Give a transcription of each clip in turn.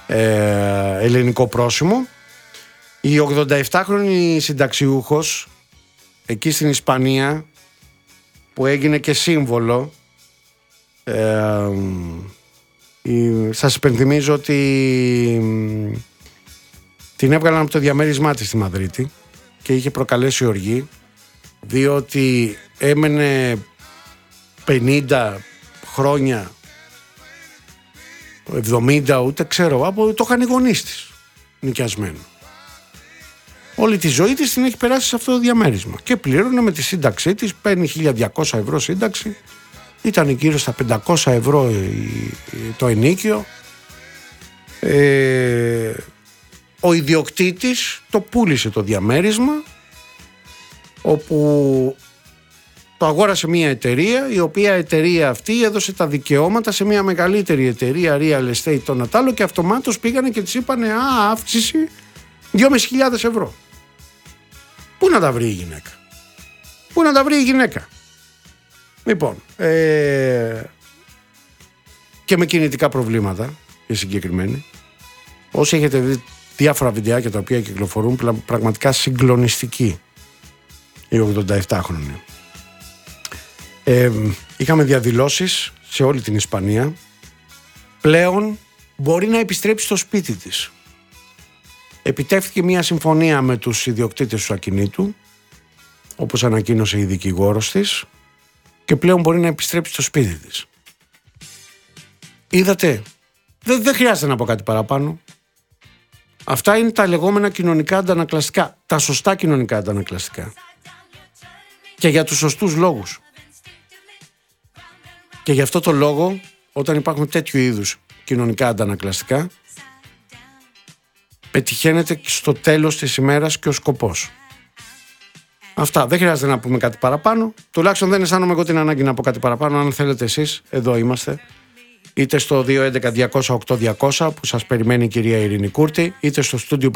ελληνικό πρόσημο. Η 87χρονη συνταξιούχος εκεί στην Ισπανία, που έγινε και σύμβολο, σας υπενθυμίζω ότι την έβγαλαν από το διαμέρισμά της στη Μαδρίτη και είχε προκαλέσει οργή, διότι έμενε 50 χρόνια, 70, ούτε ξέρω, από το είχαν οι γονείς της νοικιασμένο. Όλη τη ζωή της την έχει περάσει σε αυτό το διαμέρισμα και πλήρωνε με τη σύνταξή της, παίρνει 1.200 ευρώ σύνταξη, ήταν γύρω στα 500 ευρώ το ενίκιο. Ο ιδιοκτήτης το πούλησε το διαμέρισμα, όπου το αγόρασε μια εταιρεία, η οποία εταιρεία αυτή έδωσε τα δικαιώματα σε μια μεγαλύτερη εταιρεία real estate τον Ατάλο, και αυτομάτως πήγανε και της είπανε αύξηση 2.500 ευρώ. Πού να τα βρει η γυναίκα? Πού να τα βρει η γυναίκα? Λοιπόν, και με κινητικά προβλήματα οι συγκεκριμένοι. Όσοι έχετε δει διάφορα βιντεάκια τα οποία κυκλοφορούν, πραγματικά συγκλονιστική η 87χρονη. Είχαμε διαδηλώσεις σε όλη την Ισπανία. Πλέον μπορεί να επιστρέψει στο σπίτι της. Επιτεύχθηκε μια συμφωνία με τους ιδιοκτήτες του ακινήτου, όπως ανακοίνωσε η δικηγόρος της, και πλέον μπορεί να επιστρέψει στο σπίτι της. Είδατε, δεν χρειάζεται να πω κάτι παραπάνω. Αυτά είναι τα λεγόμενα κοινωνικά αντανακλαστικά, τα σωστά κοινωνικά αντανακλαστικά. Και για τους σωστούς λόγους. Και γι' αυτό το λόγο, όταν υπάρχουν τέτοιου είδους κοινωνικά αντανακλαστικά, πετυχαίνεται στο τέλος της ημέρας και ο σκοπός. Αυτά, δεν χρειάζεται να πούμε κάτι παραπάνω. Τουλάχιστον δεν αισθάνομαι εγώ την ανάγκη να πω κάτι παραπάνω. Αν θέλετε εσείς, εδώ είμαστε. Είτε στο 211-200-8200 που σας περιμένει η κυρία Ειρήνη Κούρτη, είτε στο στούντιο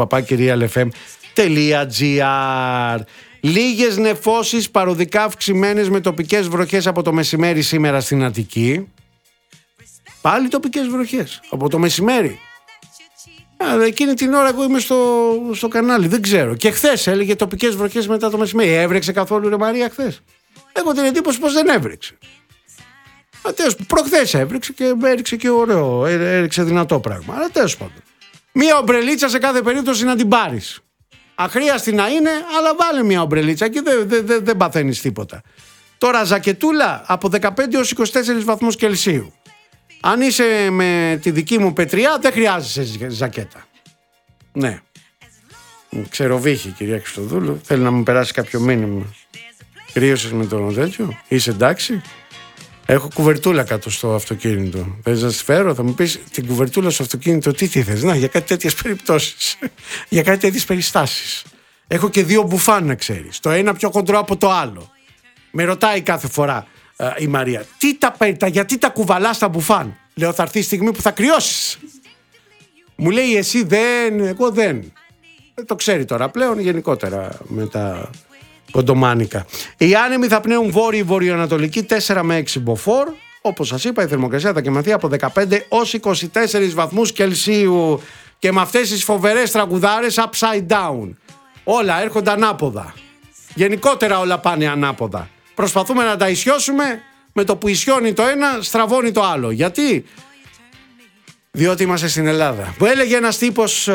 papakirialfm.gr. Λίγες νεφώσεις παροδικά αυξημένες με τοπικές βροχές από το μεσημέρι σήμερα στην Αττική. Πάλι τοπικές βροχές από το μεσημέρι. Εκείνη την ώρα εγώ είμαι στο κανάλι, δεν ξέρω. Και χθες έλεγε τοπικές βροχές μετά το μεσημέρι. Έβρεξε καθόλου, ρε Μαρία, χθες? Έχω την εντύπωση πως δεν έβρεξε. Προχθές έβρεξε και έριξε και ωραίο, έριξε δυνατό πράγμα. Αλλά τέλος πάντων. Μία ομπρελίτσα σε κάθε περίπτωση να την πάρεις. Αχρίαστη να είναι, αλλά βάλε μία ομπρελίτσα και δεν παθαίνεις τίποτα. Τώρα ζακετούλα από 15 έως 24 βαθμούς Κελσίου. Αν είσαι με τη δική μου πετριά, δεν χρειάζεσαι ζακέτα. Ναι. Ξεροβύχη, κυρία Χριστοδούλου. Θέλει να μου περάσει κάποιο μήνυμα. Κρύωσες με το τέτοιο? Είσαι εντάξει? Έχω κουβερτούλα κάτω στο αυτοκίνητο. Θες να τη φέρω? Θα μου πεις, την κουβερτούλα στο αυτοκίνητο τι θες? Να, για κάτι τέτοιες περιπτώσεις. Για κάτι τέτοιες περιστάσεις. Έχω και 2 μπουφάν, να ξέρεις. Το ένα πιο χοντρό από το άλλο. Με ρωτάει κάθε φορά η Μαρία, γιατί τα κουβαλάς τα μπουφάν? Λέω, θα έρθει η στιγμή που θα κρυώσεις. Μου λέει, εσύ δεν, εγώ δεν. Το ξέρει τώρα πλέον, γενικότερα με τα κοντομάνικα. Οι άνεμοι θα πνέουν βόρειο-βορειοανατολική 4 με 6 μποφόρ. Όπως σας είπα, η θερμοκρασία θα κοιμαθεί από 15 ως 24 βαθμούς Κελσίου. Και με αυτές τις φοβερές τραγουδάρες upside down. Όλα έρχονται ανάποδα. Γενικότερα όλα πάνε ανάποδα. Προσπαθούμε να τα ισιώσουμε, με το που ισιώνει το ένα στραβώνει το άλλο. Γιατί? Διότι είμαστε στην Ελλάδα. Που έλεγε ένας τύπος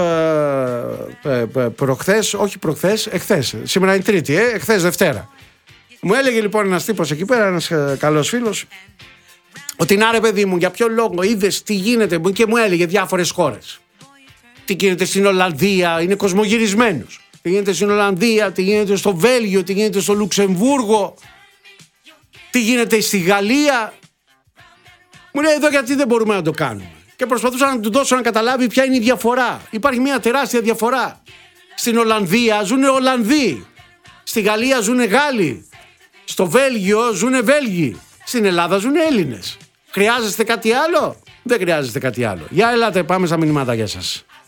εχθές, σήμερα είναι Τρίτη, εχθές Δευτέρα. Μου έλεγε λοιπόν ένας τύπος εκεί πέρα, ένας καλός φίλος, ότι να ρε παιδί μου, για ποιο λόγο είδες τι γίνεται, και μου έλεγε διάφορες χώρες. Τι γίνεται στην Ολλανδία, είναι κοσμογυρισμένος. Τι γίνεται στην Ολλανδία, τι γίνεται στο Βέλγιο, τι γίνεται στο Λουξεμβούργο, τι γίνεται στη Γαλλία. Μου λέει, εδώ γιατί δεν μπορούμε να το κάνουμε? Και προσπαθούσα να του δώσω να καταλάβει ποια είναι η διαφορά. Υπάρχει μια τεράστια διαφορά. Στην Ολλανδία ζουν Ολλανδοί. Στη Γαλλία ζουν Γάλλοι. Στο Βέλγιο ζουν Βέλγοι. Στην Ελλάδα ζουν Έλληνες. Χρειάζεστε κάτι άλλο? Δεν χρειάζεστε κάτι άλλο. Για ελάτε, πάμε στα μηνύματάκια σας.